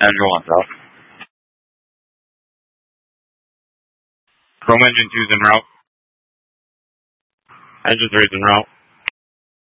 Engine 1's out. Chrome engine 2's en route. Engine 3's en route.